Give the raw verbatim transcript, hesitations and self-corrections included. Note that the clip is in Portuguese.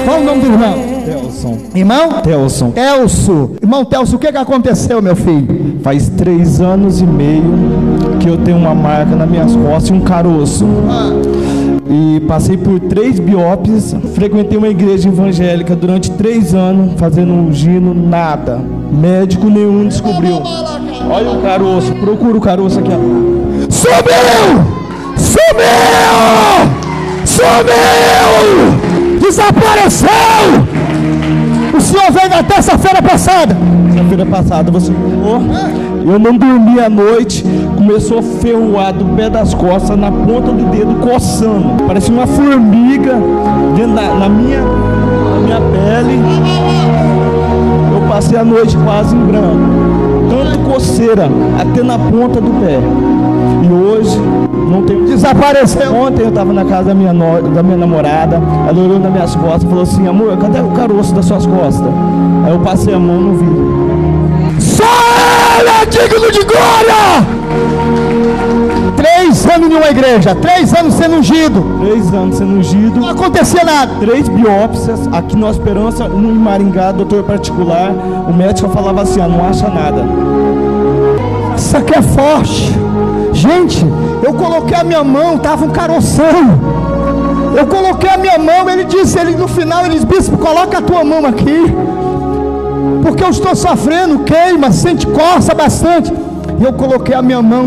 Qual o nome do irmão? Telson. Irmão? Telson. Telso. Irmão Telso, o que que aconteceu, meu filho? Faz três anos e meio que eu tenho uma marca nas minhas costas e um caroço. Ah. E passei por três biópsias, frequentei uma igreja evangélica durante três anos, fazendo um gino, nada. Médico nenhum descobriu. Olha o caroço, procura o caroço aqui. Ó. Sumiu! Sumiu! Sumiu! Desapareceu! O senhor veio na terça-feira passada. Terça-feira passada você falou. Eu não dormi à noite, começou a ferroar do pé das costas, na ponta do dedo, coçando. Parecia uma formiga dentro da, na, minha, na minha pele. Eu passei a noite quase em branco. Tanto coceira, até na ponta do pé. E hoje não tem. Desapareceu. Ontem eu estava na casa da minha, no... da minha namorada, ela olhou nas minhas costas e falou assim: amor, cadê o caroço das suas costas? Aí eu passei a mão, não vi. Só ele é digno de glória! Três anos em uma igreja, três anos sendo ungido. Três anos sendo ungido. Não acontecia nada. Três biópsias aqui na Esperança, no Maringá, doutor particular. O médico falava assim: ah, não acha nada. Isso aqui é forte. Gente, eu coloquei a minha mão, tava um caroção. Eu coloquei a minha mão, ele disse, ele no final, ele disse: bispo, coloca a tua mão aqui, porque eu estou sofrendo, queima, sente, coça bastante. E eu coloquei a minha mão.